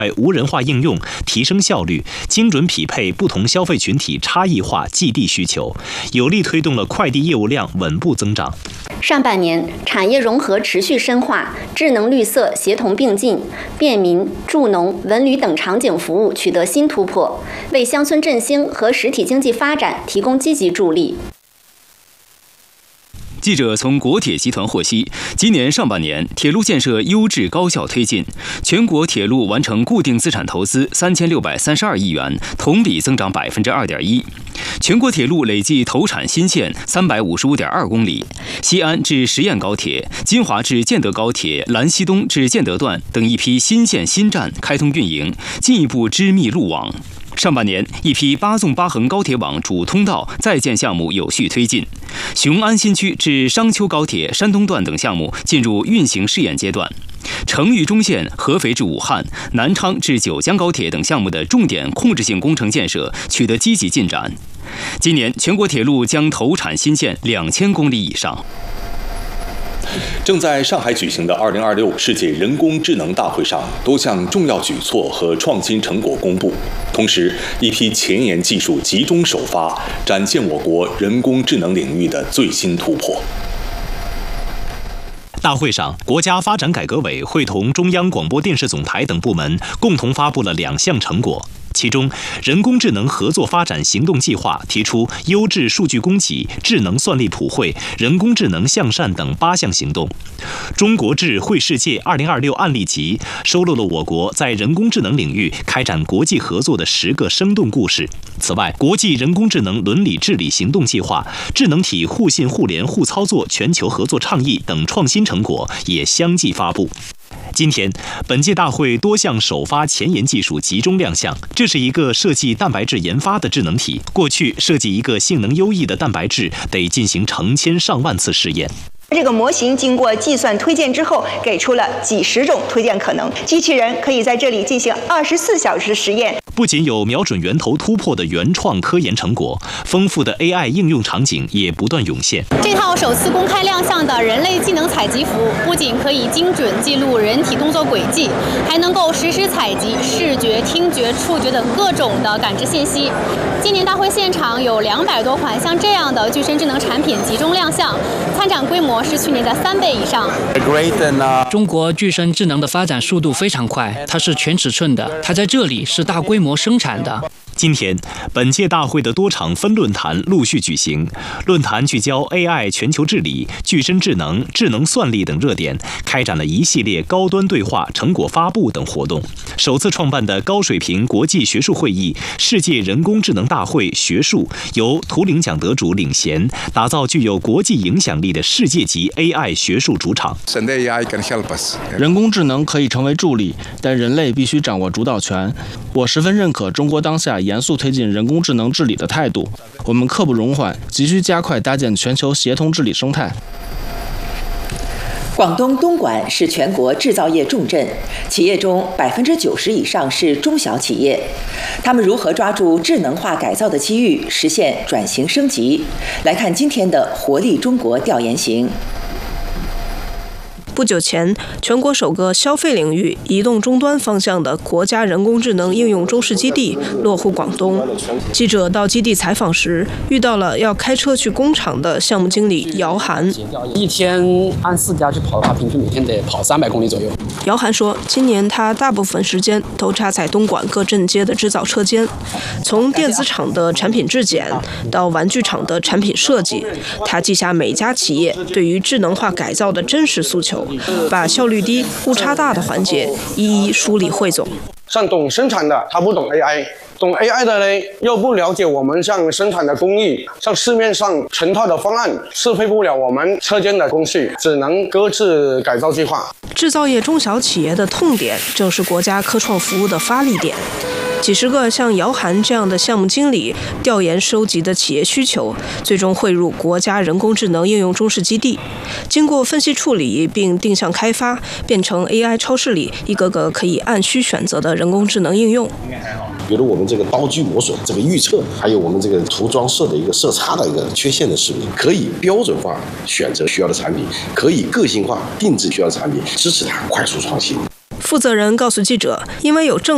无人化应用，提升效率，精准匹配不同消费群体差异化寄递需求，有力推动了快递业务量稳步增长。 上半年，产业融合持续深化，智能绿色协同并进，便民、助农、文旅等场景服务取得新突破，为乡村振兴和实体经济发展提供积极助力。 记者从国铁集团获悉，今年上半年铁路建设优质高效推进，全国铁路完成固定资产投资3632亿元，同比增长2.1%。全国铁路累计投产新线355.2公里，西安至十堰高铁、金华至建德高铁、兰溪东至建德段等一批新线新站开通运营，进一步织密路网。上半年，一批8纵8横高铁网主通道在建项目有序推进，雄安新区至商丘高铁山东段等项目进入运行试验阶段。成渝中线合肥至武汉、南昌至九江高铁等项目的重点控制性工程建设取得积极进展。今年，全国铁路将投产新线2000公里以上。 正在上海举行的2026世界人工智能大会上，多项重要举措和创新成果公布，同时一批前沿技术集中首发，展现我国人工智能领域的最新突破。 大会上，国家发展改革委会同中央广播电视总台等部门共同发布了2项成果。其中，人工智能合作发展行动计划提出优质数据供给、智能算力普惠、人工智能向善等8项行动。中国智慧世界2026案例集收录了我国在人工智能领域开展国际合作的10个生动故事。此外，国际人工智能伦理治理行动计划、智能体互信互联互操作全球合作倡议等创新成果也相继发布。今天，本届大会多项首发前沿技术集中亮相。这是一个设计蛋白质研发的智能体。过去设计一个性能优异的蛋白质，得进行成千上万次试验。 这个模型经过计算推荐之后，给出了几十种推荐可能。机器人可以在这里进行24小时实验。 不仅有瞄准源头突破的原创科研成果，丰富的 AI 应用场景也不断涌现。 这套首次公开亮相的人类技能采集服，不仅可以精准记录人体动作轨迹，还能够实时采集视觉、听觉、触觉等各种的感知信息。今年大会现场有200多款像这样的具身智能产品集中亮相，参展规模是去年的3倍以上。 中国具身智能的发展速度非常快，它是全尺寸的，它在这里是大规模生产的。 今天，本届大会的多场分论坛陆续举行，论坛聚焦 AI 全球治理、具身智能、智能算力等热点，开展了一系列高端对话、成果发布等活动。首次创办的高水平国际学术会议——世界人工智能大会学术，由图灵奖得主领衔，打造具有国际影响力的世界级 AI 学术主场。 人工智能可以成为助力，但人类必须掌握主导权。我十分认可中国当下严肃推进人工智能治理的态度，我们刻不容缓，急需加快搭建全球协同治理生态。 广东东莞是全国制造业重镇，企业中90%以上是中小企业。他们如何抓住智能化改造的机遇，实现转型升级？来看今天的活力中国调研行。 不久前，全国首个消费领域移动终端方向的国家人工智能应用中试基地落户广东。记者到基地采访时，遇到了要开车去工厂的项目经理姚涵。 一天按4家去跑的话，平均每天得跑300公里左右。 姚涵说，今年他大部分时间都插在东莞各镇街的制造车间，从电子厂的产品质检到玩具厂的产品设计，他记下每家企业对于智能化改造的真实诉求，把效率低、误差大的环节一一梳理汇总。 像懂生产的，他不懂 AI。懂 AI 的呢，又不了解我们像生产的工艺，像市面上成套的方案适配不了我们车间的工序，只能搁置改造计划。 制造业中小企业的痛点，正是国家科创服务的发力点。几十个像姚涵这样的项目经理调研收集的企业需求，最终汇入国家人工智能应用中试基地，经过分析处理并定向开发，变成 AI 超市里一个个可以按需选择的人工智能应用。 比如我们这个刀具磨损这个预测，还有我们这个涂装色的一个色差的一个缺陷的识别，可以标准化选择需要的产品，可以个性化定制需要的产品，支持它快速创新。 负责人告诉记者，因为有政